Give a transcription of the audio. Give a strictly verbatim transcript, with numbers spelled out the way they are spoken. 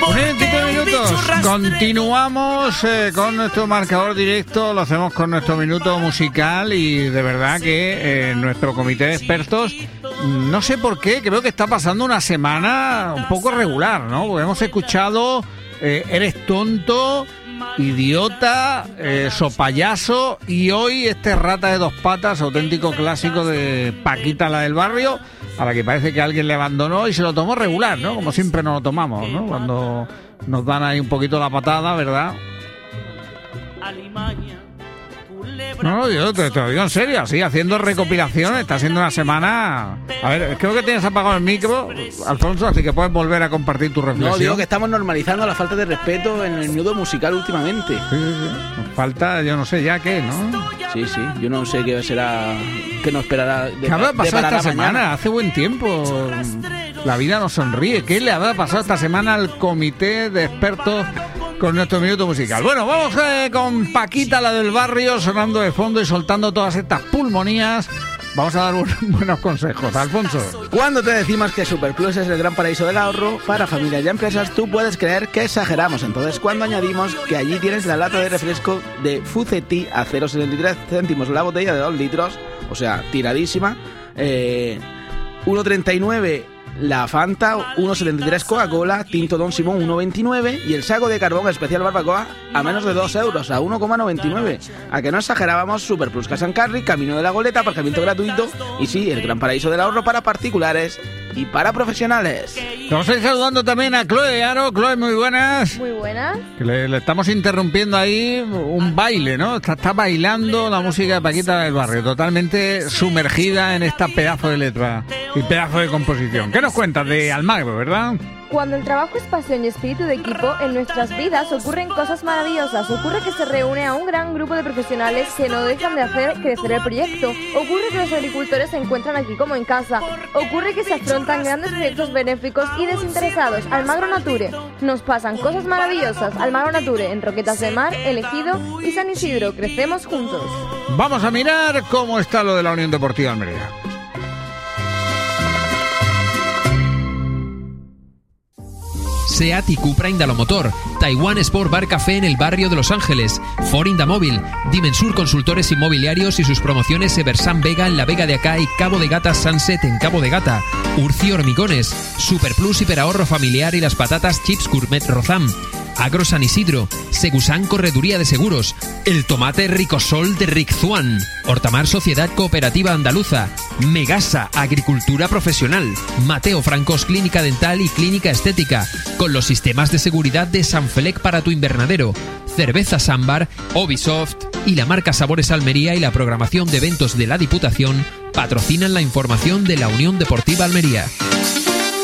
Continuamos eh, con nuestro marcador directo, lo hacemos con nuestro minuto musical y de verdad que eh, nuestro comité de expertos, no sé por qué, creo que está pasando una semana un poco regular, ¿no? Porque hemos escuchado eh, Eres tonto, Idiota, eh, Sopayaso y hoy este Rata de dos patas, auténtico clásico de Paquita la del barrio, a la que parece que alguien le abandonó y se lo tomó regular, ¿no? Como siempre nos lo tomamos, ¿no? Cuando nos dan ahí un poquito la patada, ¿verdad? No, no, yo te, te lo digo en serio, así, haciendo recopilación, está siendo una semana... A ver, creo que tienes apagado el micro, Alfonso, así que puedes volver a compartir tu reflexión. No, digo que estamos normalizando la falta de respeto en el minuto musical últimamente. Sí, sí, sí. Nos falta, yo no sé ya qué, ¿no? Sí, sí, yo no sé qué será, qué nos esperará. De, ¿Qué habrá pasado esta mañana? semana? Hace buen tiempo. La vida nos sonríe. ¿Qué le habrá pasado esta semana al comité de expertos con nuestro minuto musical? Bueno, vamos eh, con Paquita, la del barrio, sonando de fondo y soltando todas estas pulmonías. Vamos a dar un, buenos consejos. Alfonso. Cuando te decimos que Superplus es el gran paraíso del ahorro para familias y empresas, tú puedes creer que exageramos. Entonces, cuando añadimos que allí tienes la lata de refresco de Fuceti a cero coma setenta y tres céntimos la botella de dos litros, o sea, tiradísima, eh, uno coma treinta y nueve la Fanta, uno coma setenta y tres Coca-Cola, Tinto Don Simón uno coma veintinueve y el saco de carbón especial barbacoa a menos de dos euros, a uno coma noventa y nueve. A que no exagerábamos, Superplus Cash and Carry, Camino de la Goleta, aparcamiento gratuito y sí, el gran paraíso del ahorro para particulares y para profesionales. Vamos a ir saludando también a Chloe Aro. Chloe, muy buenas. Muy buenas. Que le, le estamos interrumpiendo ahí un baile, ¿no? Está, está bailando la música de Paquita del barrio, totalmente sumergida en esta pedazo de letra y pedazo de composición. ¿Qué nos cuentas de Almagro, verdad? Cuando el trabajo es pasión y espíritu de equipo, en nuestras vidas ocurren cosas maravillosas. Ocurre que se reúne a un gran grupo de profesionales que no dejan de hacer crecer el proyecto. Ocurre que los agricultores se encuentran aquí como en casa. Ocurre que se afrontan grandes proyectos benéficos y desinteresados. Almagro Nature. Nos pasan cosas maravillosas. Almagro Nature, en Roquetas de Mar, El Ejido y San Isidro. Crecemos juntos. Vamos a mirar cómo está lo de la Unión Deportiva Almería. SEAT y Cupra Indalomotor, Taiwan Sport Bar Café en el barrio de Los Ángeles, Ford Indamóvil, Dimensur Consultores Inmobiliarios y sus promociones Eversan Vega en la Vega de Acá y Cabo de Gata Sunset en Cabo de Gata, Urci Hormigones, Superplus Hiperahorro Familiar y las patatas Chips Gourmet Rozam, Agro San Isidro, Segusan Correduría de Seguros, el tomate Ricosol de Riczuan, Hortamar Sociedad Cooperativa Andaluza, Megasa Agricultura Profesional, Mateo Francos Clínica Dental y Clínica Estética, con los sistemas de seguridad de Sanfelec para tu invernadero, Cerveza Sambar, Ubisoft y la marca Sabores Almería y la programación de eventos de la Diputación patrocinan la información de la Unión Deportiva Almería.